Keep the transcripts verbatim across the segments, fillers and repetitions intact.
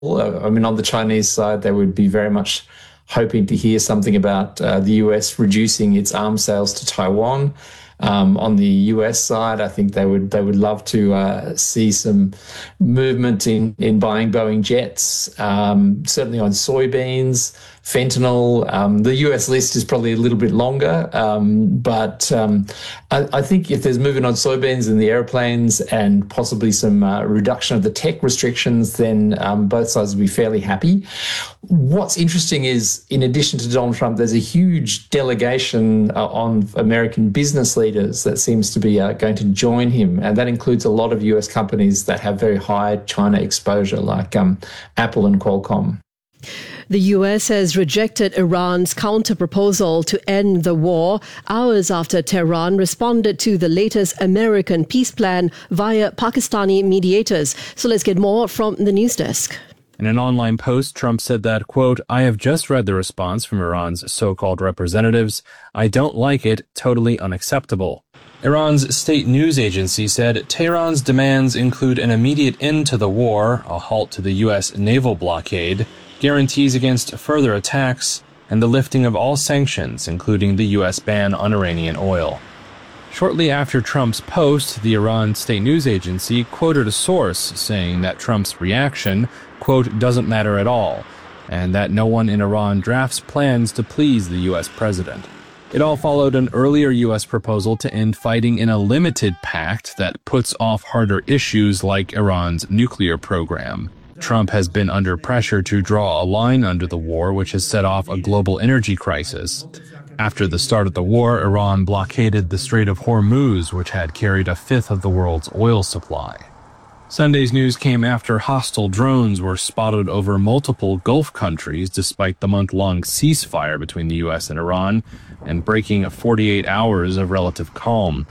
I mean, on the Chinese side, they would be very much hoping to hear something about uh, the U S reducing its arms sales to Taiwan. Um, on the U S side, I think they would they would love to uh, see some movement in, in buying Boeing jets, um, certainly on soybeans, fentanyl. Um, the U S list is probably a little bit longer, um, but um, I, I think if there's movement on soybeans and the airplanes and possibly some uh, reduction of the tech restrictions, then um, both sides will be fairly happy. What's interesting is, in addition to Donald Trump, there's a huge delegation uh, on American business leaders that seems to be uh, going to join him, and that includes a lot of U S companies that have very high China exposure, like um, Apple and Qualcomm. The U S has rejected Iran's counter-proposal to end the war hours after Tehran responded to the latest American peace plan via Pakistani mediators. So let's get more from the news desk. In an online post, Trump said that, quote, "I have just read the response from Iran's so-called representatives. I don't like it. Totally unacceptable." Iran's state news agency said Tehran's demands include an immediate end to the war, a halt to the U S naval blockade, guarantees against further attacks, and the lifting of all sanctions, including the U S ban on Iranian oil. Shortly after Trump's post, the Iran state news agency quoted a source saying that Trump's reaction, quote, "doesn't matter at all," and that no one in Iran drafts plans to please the U S president. It all followed an earlier U S proposal to end fighting in a limited pact that puts off harder issues like Iran's nuclear program. Trump has been under pressure to draw a line under the war, which has set off a global energy crisis. After the start of the war, Iran blockaded the Strait of Hormuz, which had carried a fifth of the world's oil supply. Sunday's news came after hostile drones were spotted over multiple Gulf countries despite the month-long ceasefire between the U S and Iran and breaking forty-eight hours of relative calm.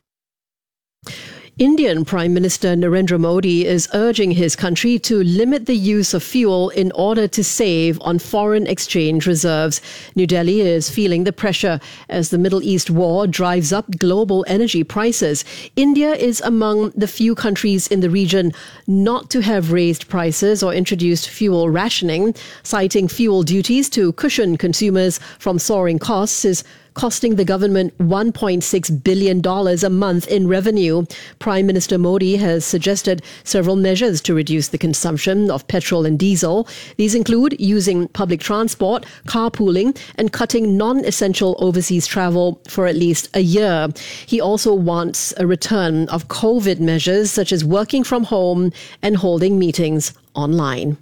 Indian Prime Minister Narendra Modi is urging his country to limit the use of fuel in order to save on foreign exchange reserves. New Delhi is feeling the pressure as the Middle East war drives up global energy prices. India is among the few countries in the region not to have raised prices or introduced fuel rationing, citing fuel duties to cushion consumers from soaring costs is costing the government one point six billion dollars a month in revenue. Prime Minister Modi has suggested several measures to reduce the consumption of petrol and diesel. These include using public transport, carpooling, and cutting non-essential overseas travel for at least a year. He also wants a return of COVID measures such as working from home and holding meetings online.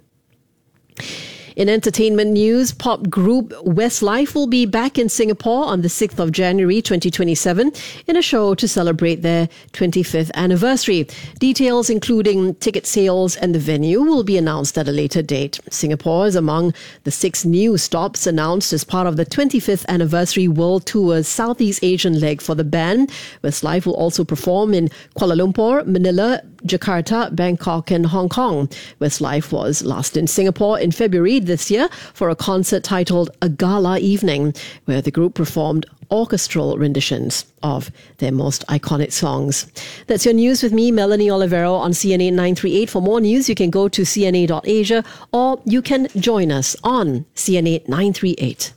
In entertainment news, pop group Westlife will be back in Singapore on the sixth of January twenty twenty-seven in a show to celebrate their twenty-fifth anniversary. Details including ticket sales and the venue will be announced at a later date. Singapore is among the six new stops announced as part of the twenty-fifth anniversary World Tour's Southeast Asian leg for the band. Westlife will also perform in Kuala Lumpur, Manila, Jakarta, Bangkok and Hong Kong. Westlife was last in Singapore in February this year for a concert titled A Gala Evening, where the group performed orchestral renditions of their most iconic songs. That's your news with me, Melanie Olivero, on C N A nine thirty-eight. For more news, you can go to c n a dot asia or you can join us on C N A nine thirty-eight.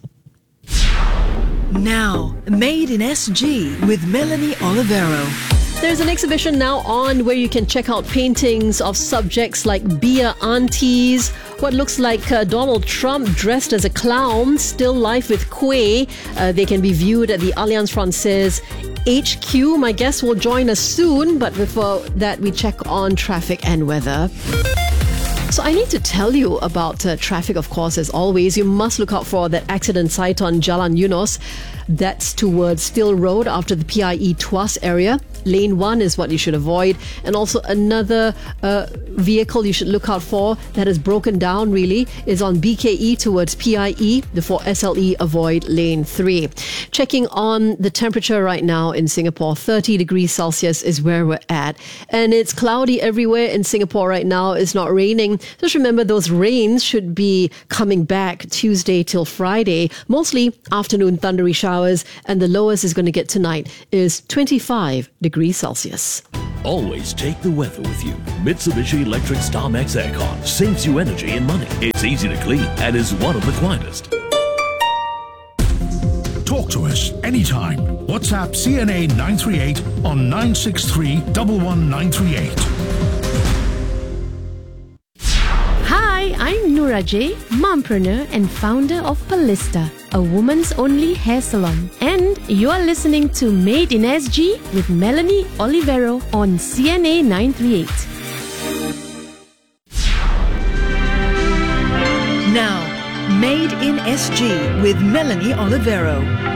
Now, Made in S G with Melanie Olivero. There's an exhibition now on where you can check out paintings of subjects like beer aunties, what looks like uh, Donald Trump dressed as a clown, still life with Quay. Uh, they can be viewed at the Alliance Francaise H Q. My guest will join us soon, but before that, we check on traffic and weather. So I need to tell you about uh, traffic, of course, as always. You must look out for that accident site on Jalan Yunos. That's towards Still Road after the P I E Tuas area. Lane one is what you should avoid. And also another uh, vehicle you should look out for that has broken down really is on B K E towards P I E. Before S L E, avoid lane three. Checking on the temperature right now in Singapore, thirty degrees Celsius is where we're at. And it's cloudy everywhere in Singapore right now. It's not raining. Just remember those rains should be coming back Tuesday till Friday. Mostly afternoon thundery showers showers, and the lowest is going to get tonight is twenty-five degrees Celsius. Always take the weather with you. Mitsubishi Electric StarMax Aircon saves you energy and money. It's easy to clean and is one of the quietest. Talk to us anytime. WhatsApp C N A nine three eight on nine six three, one one nine three eight. Hi, I'm Noora J, mompreneur and founder of Palista, a woman's only hair salon. And you're listening to Made in S G with Melanie Olivero on C N A nine three eight. Now, Made in S G with Melanie Olivero.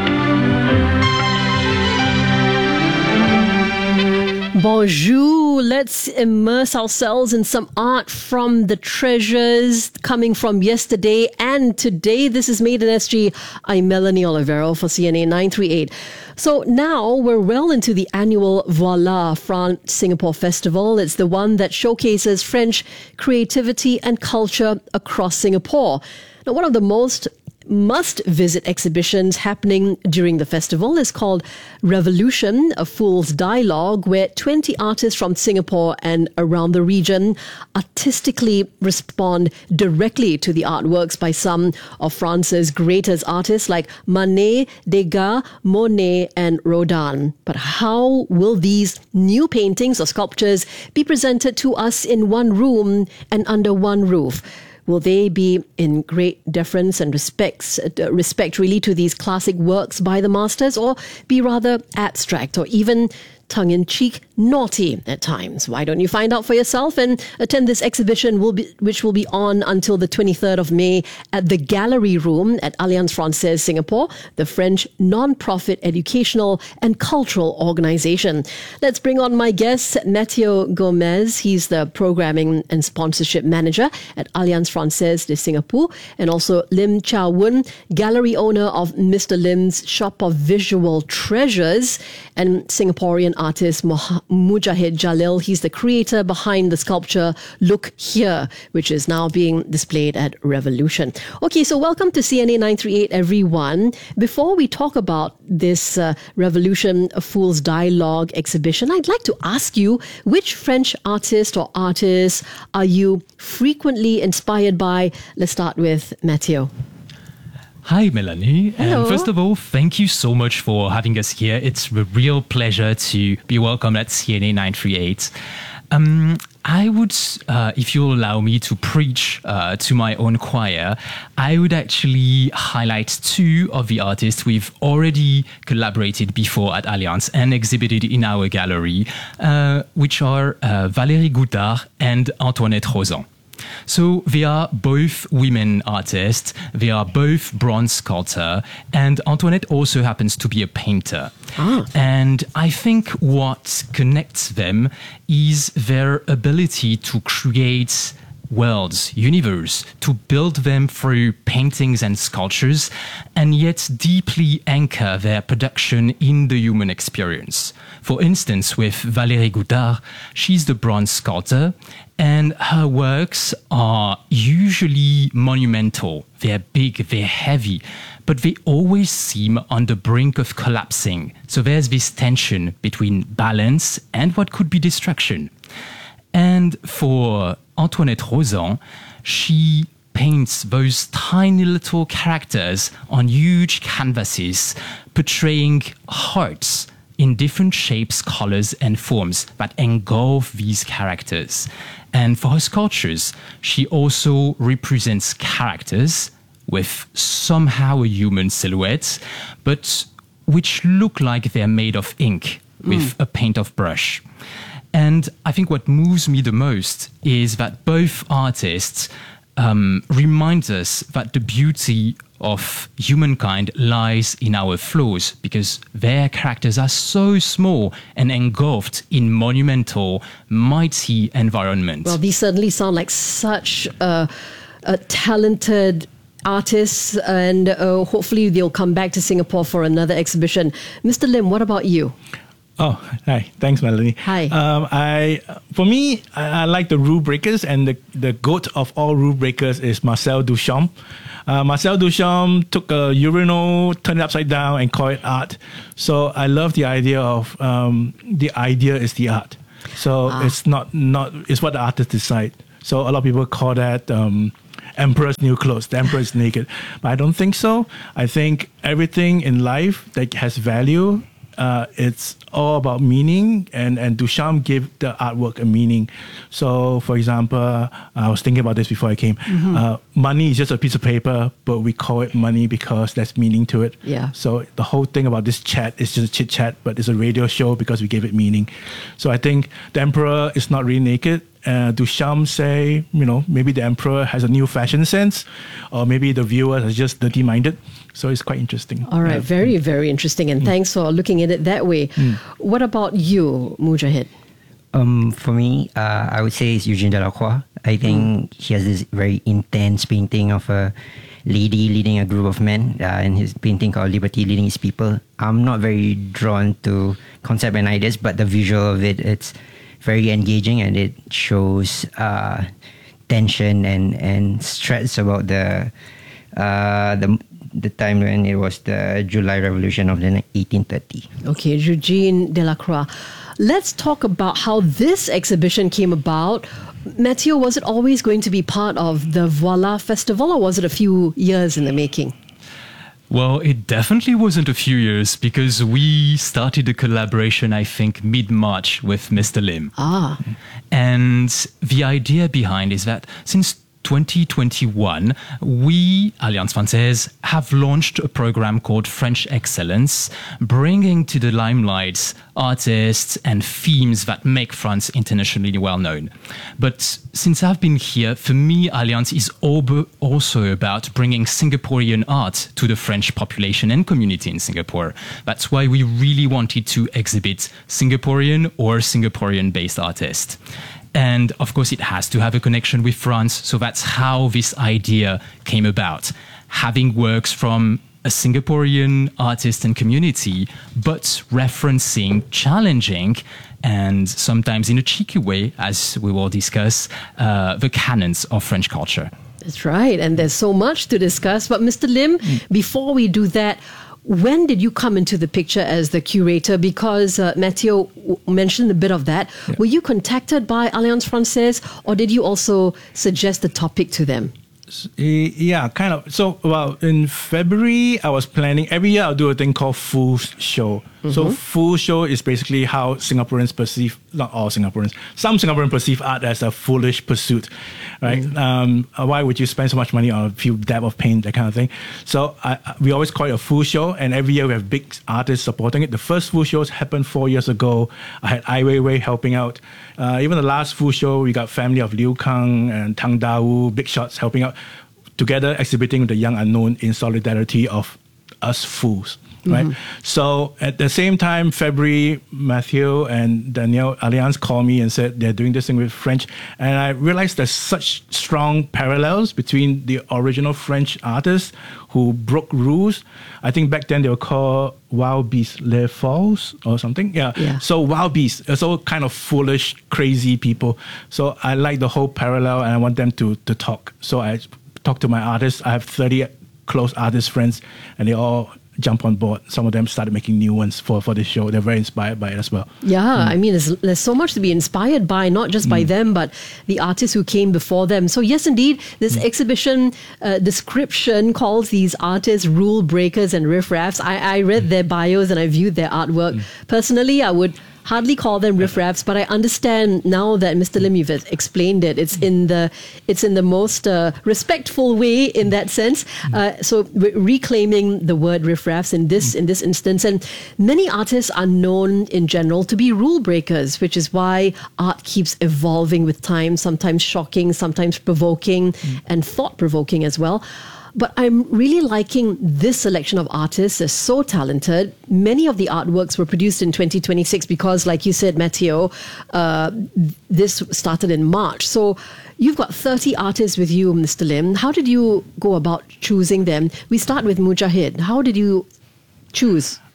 Bonjour. Let's immerse ourselves in some art from the treasures coming from yesterday and today. This is Made in S G. I'm Melanie Olivero for C N A nine three eight. So now we're well into the annual Voila France Singapore Festival. It's the one that showcases French creativity and culture across Singapore. Now, one of the most must-visit exhibitions happening during the festival is called Revolution, a Fool's Dialogue, where twenty artists from Singapore and around the region artistically respond directly to the artworks by some of France's greatest artists like Manet, Degas, Monet, and Rodin. But how will these new paintings or sculptures be presented to us in one room and under one roof? Will they be in great deference and respects, uh, respect really to these classic works by the masters, or be rather abstract or even tongue-in-cheek naughty at times? Why don't you find out for yourself and attend this exhibition, will be, which will be on until the twenty-third of May at the Gallery Room at Alliance Francaise Singapore, the French non-profit educational and cultural organization. Let's bring on my guest, Matteo Gomez. He's the programming and sponsorship manager at Alliance Francaise de Singapore, and also Lim Chow Woon, gallery owner of Mister Lim's Shop of Visual Treasures, and Singaporean artist Mujahid Jalil. He's the creator behind the sculpture Look Here, which is now being displayed at Revolution. Okay, so welcome to C N A nine three eight, everyone. Before we talk about this uh, Revolution A Fool's Dialogue exhibition, I'd like to ask you, which French artist or artists are you frequently inspired by? Let's start with Matteo. Hi, Melanie. Hello. And first of all, thank you so much for having us here. It's a real pleasure to be welcome at C N A nine three eight. Um, I would, uh, if you'll allow me to preach uh, to my own choir, I would actually highlight two of the artists we've already collaborated before at Alliance and exhibited in our gallery, uh, which are uh, Valérie Goutard and Antoinette Rozan. So they are both women artists, they are both bronze sculptor, and Antoinette also happens to be a painter. Ah. And I think what connects them is their ability to create worlds, universe, to build them through paintings and sculptures, and yet deeply anchor their production in the human experience. For instance, with Valérie Goutard, she's the bronze sculptor, and her works are usually monumental. They're big, they're heavy, but they always seem on the brink of collapsing. So there's this tension between balance and what could be destruction. And for Antoinette Rozan, she paints those tiny little characters on huge canvases, portraying hearts in different shapes, colors, and forms that engulf these characters. And for her sculptures, she also represents characters with somehow a human silhouette, but which look like they're made of ink with mm. a paint of brush. And I think what moves me the most is that both artists um, remind us that the beauty of humankind lies in our flaws, because their characters are so small and engulfed in monumental, mighty environments. Well, these certainly sound like such uh, a talented artists, and uh, hopefully they'll come back to Singapore for another exhibition. Mister Lim, what about you? Oh, hi. Thanks, Melanie. Hi. Um, I, for me, I, I like the rule breakers, and the, the goat of all rule breakers is Marcel Duchamp. Uh, Marcel Duchamp took a urinal, turned it upside down, and called it art. So I love the idea of um, the idea is the art. So ah. it's not not it's what the artist decide. So a lot of people call that um, emperor's new clothes. The emperor is naked, but I don't think so. I think everything in life that has value. Uh, it's all about meaning, and, and Duchamp gave the artwork a meaning. So, for example, I was thinking about this before I came. Mm-hmm. Uh, money is just a piece of paper, but we call it money because there's meaning to it. Yeah. So the whole thing about this chat is just a chit chat, but it's a radio show because we gave it meaning. So I think the emperor is not really naked. Uh, Duchamp say, you know, maybe the emperor has a new fashion sense, or maybe the viewers are just dirty-minded. So it's quite interesting. All right, yeah. very, very interesting. And mm. thanks for looking at it that way. Mm. What about you, Mujahid? Um, for me, uh, I would say it's Eugene Delacroix. I think mm. he has this very intense painting of a lady leading a group of men, uh, and his painting called Liberty Leading His People. I'm not very drawn to concept and ideas, but the visual of it, it's very engaging, and it shows uh, tension and, and stress about the uh, the the time when it was the July Revolution of the eighteen thirty. Okay, Eugene Delacroix. Let's talk about how this exhibition came about. Matthew, was it always going to be part of the Voila Festival, or was it a few years in the making? Well, it definitely wasn't a few years, because we started a collaboration, I think, mid-March with Mister Lim. Ah. And the idea behind is that since twenty twenty-one, we, Alliance Française, have launched a program called French Excellence, bringing to the limelight artists and themes that make France internationally well known. But since I've been here, for me, Alliance is also about bringing Singaporean art to the French population and community in Singapore. That's why we really wanted to exhibit Singaporean or Singaporean-based artists. And of course, it has to have a connection with France. So that's how this idea came about. Having works from a Singaporean artist and community, but referencing, challenging, and sometimes in a cheeky way, as we will discuss, uh, the canons of French culture. That's right. And there's so much to discuss. But Mister Lim, mm. before we do that, when did you come into the picture as the curator? Because uh, Matthew w- mentioned a bit of that. Yeah. Were you contacted by Alliance Française, or did you also suggest the topic to them? Yeah, kind of. So, well, in February, I was planning, every year I'll do a thing called Fool's Show. Mm-hmm. So, Fool's Show is basically how Singaporeans perceive, not all Singaporeans, some Singaporeans perceive art as a foolish pursuit, right? Mm-hmm. Um, why would you spend so much money on a few dab of paint, that kind of thing? So, I, we always call it a Fool's Show, and every year we have big artists supporting it. The first Fool's Shows happened four years ago. I had Ai Weiwei helping out. Uh, even the last Fool's Show, we got family of Liu Kang and Tang Dawu, big shots helping out, together exhibiting the young unknown in solidarity of us fools, right? Mm-hmm. So at the same time, February, Matthew and Danielle Alliance called me and said they're doing this thing with French. And I realized there's such strong parallels between the original French artists who broke rules. I think back then they were called Wild Beasts, Les Folles or something. Yeah. yeah. So Wild Beasts, it's all kind of foolish, crazy people. So I like the whole parallel, and I want them to, to talk. So I talk to my artists. I have thirty close artist friends, and they all jump on board. Some of them started making new ones for, for this show. They're very inspired by it as well. Yeah, mm. I mean, there's, there's so much to be inspired by, not just by mm. them, but the artists who came before them. So yes, indeed, this mm. exhibition uh, description calls these artists rule breakers and riffraffs. I, I read mm. their bios and I viewed their artwork. Mm. Personally, I would hardly call them riffraffs, but I understand now that Mister Lim, you've explained it. It's in the it's in the most uh, respectful way in that sense. Uh, so re- reclaiming the word riffraffs in this in this instance, and many artists are known in general to be rule breakers, which is why art keeps evolving with time. Sometimes shocking, sometimes provoking, mm. and thought provoking as well. But I'm really liking this selection of artists. They're so talented. Many of the artworks were produced in twenty twenty-six because, like you said, Matteo, uh, this started in March. So you've got thirty artists with you, Mister Lim. How did you go about choosing them? We start with Mujahid. How did you choose?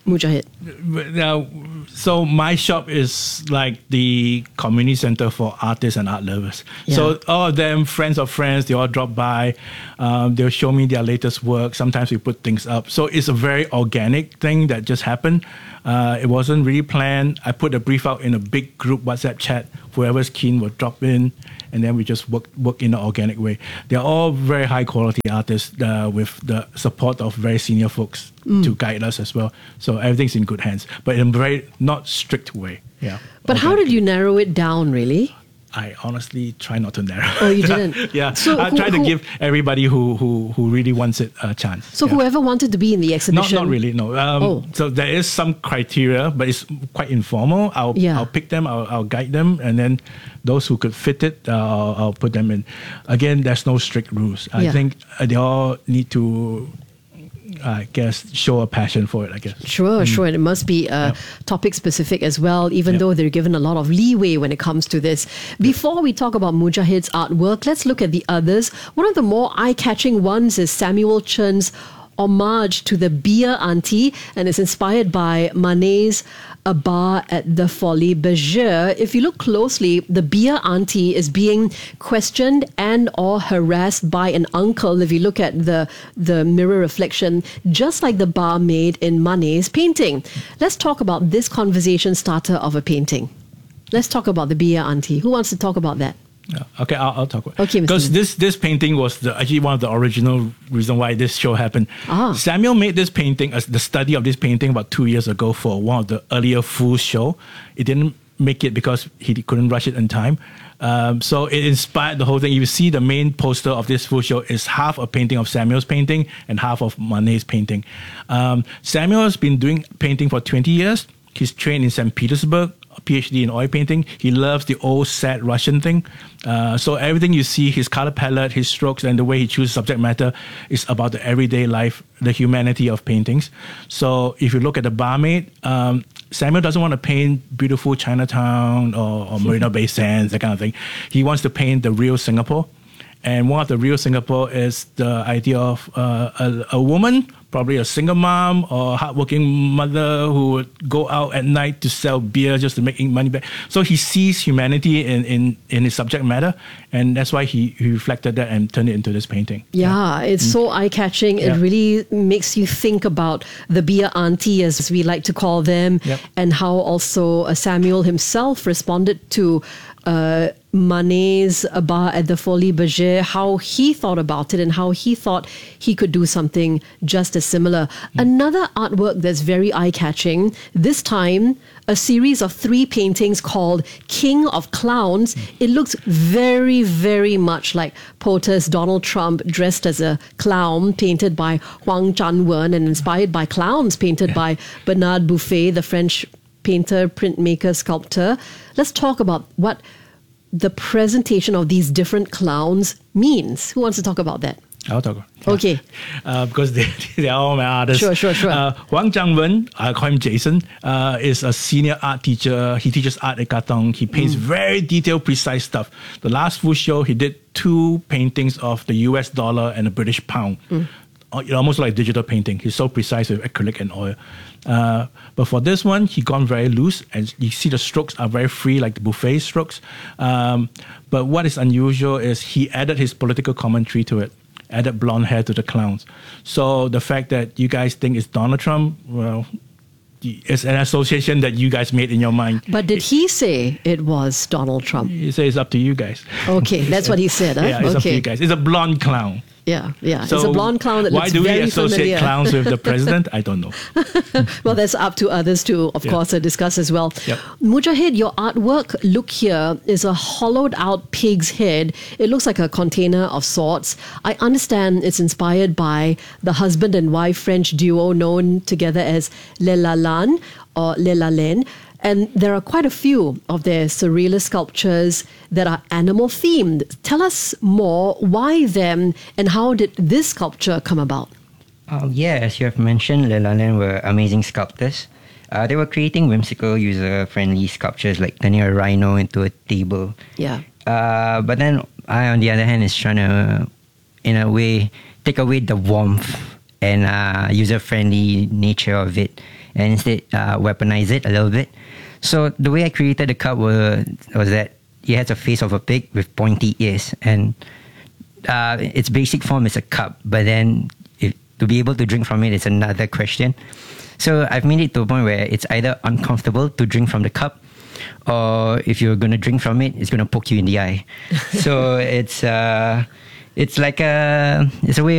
Mujahid? Now, so my shop is like the community center for artists and art lovers. Yeah. So all of them, friends of friends, they all drop by. Um, they'll show me their latest work. Sometimes we put things up. So it's a very organic thing that just happened. Uh, it wasn't really planned. I put a brief out in a big group WhatsApp chat. Whoever's keen will drop in, and then we just work work in an organic way. They're all very high quality artists uh, with the support of very senior folks Mm. to guide us as well. So everything's in good hands, but in a very not strict way. Yeah. But how did you narrow it down, really? I honestly try not to narrow. Oh, you didn't? Yeah. So I who- try to who- give everybody who, who, who really wants it a chance. So Yeah. whoever wanted to be in the Not, exhibition... not really, no. Um, Oh. So there is some criteria, but it's quite informal. I'll, Yeah. I'll pick them, I'll, I'll guide them, and then those who could fit it, uh, I'll, I'll put them in. Again, there's no strict rules. I Yeah. think uh, they all need to, I guess, show a passion for it, I guess. Sure, sure. And it must be uh, topic specific as well, even Yep. though they're given a lot of leeway when it comes to this. Before we talk about Mujahid's artwork, let's look at the others. One of the more eye-catching ones is Samuel Chen's homage to the beer auntie, and it's inspired by Manet's A Bar at the Folies Bergère. If you look closely, the beer auntie is being questioned and or harassed by an uncle. If you look at the, the mirror reflection, just like the barmaid in Manet's painting. Let's talk about this conversation starter of a painting. Let's talk about the beer auntie. Who wants to talk about that? Yeah. Okay, I'll, I'll talk about it. Okay, Mister Because Lim. this, this painting was the, actually one of the original reason why this show happened. Ah. Samuel made this painting, as the study of this painting about two years ago for one of the earlier Fool's show. It didn't make it because he couldn't rush it in time. Um, so it inspired the whole thing. You see the main poster of this Fool's show is half a painting of Samuel's painting and half of Manet's painting. Um, Samuel has been doing painting for twenty years. He's trained in Saint Petersburg, a PhD in oil painting. He loves the old sad Russian thing. Uh, so everything you see, his color palette, his strokes, and the way he chooses subject matter is about the everyday life, the humanity of paintings. So if you look at the barmaid, um, Samuel doesn't want to paint beautiful Chinatown or, or Marina Bay Sands, that kind of thing. He wants to paint the real Singapore. And one of the real Singapore is the idea of uh, a, a woman, probably a single mom or hardworking mother who would go out at night to sell beer just to make money back. So he sees humanity in, in, in his subject matter, and that's why he, he reflected that and turned it into this painting. Yeah, it's so eye-catching. It Yeah. really makes you think about the beer auntie, as we like to call them, Yep. and how also uh, Samuel himself responded to uh, Manet's A Bar at the Folies Bergère, how he thought about it and how he thought he could do something just as similar. Another artwork that's very eye-catching, this time a series of three paintings called King of Clowns. It looks very, very much like POTUS Donald Trump dressed as a clown, painted by Huang Zhanwen, and inspired by clowns painted by Bernard Buffet, the French painter, printmaker, sculptor. Let's talk about what the presentation of these different clowns means. Who wants to talk about that? I'll talk. Okay. Uh, because they, they're all my artists. Sure, sure, sure. Uh, Wang Zhangwen, I call him Jason, uh, is a senior art teacher. He teaches art at Katong. He paints very detailed, precise stuff. The last full show, he did two paintings of the U S dollar and the British pound. Uh, Almost like digital painting. He's so precise with acrylic and oil. Uh, but for this one, he gone very loose, and you see the strokes are very free, like the Buffet strokes. Um, but what is unusual is he added his political commentary to it, added blonde hair to the clowns. So the fact that you guys think it's Donald Trump, well, it's an association that you guys made in your mind. But did he say it was Donald Trump? He says it's up to you guys. Okay, that's what he said. Huh? Yeah, it's up to okay. you guys. It's a blonde clown. Yeah, yeah. So it's a blonde clown that why looks do we very associate familiar. clowns with the president? I don't know. Well, that's up to others to, of Yeah. course, uh, discuss as well. Yep. Mujahid, your artwork, look here, is a hollowed out pig's head. It looks like a container of sorts. I understand it's inspired by the husband and wife French duo known together as Les Lalande or Les Lalène. And there are quite a few of their surrealist sculptures that are animal themed. Tell us more, why them, and how did this sculpture come about? Um, yeah, as you have mentioned, Les Lalène were amazing sculptors. Uh, they were creating whimsical, user-friendly sculptures like turning a rhino into a table. Yeah. Uh, but then I, on the other hand, is trying to, in a way, take away the warmth and uh, user-friendly nature of it and instead uh, weaponize it a little bit. So the way I created the cup was, was that it has a face of a pig with pointy ears, and uh, its basic form is a cup, but then if, to be able to drink from it is another question. So I've made it to a point where it's either uncomfortable to drink from the cup, or if you're going to drink from it, it's going to poke you in the eye. So it's uh, it's like a it's a way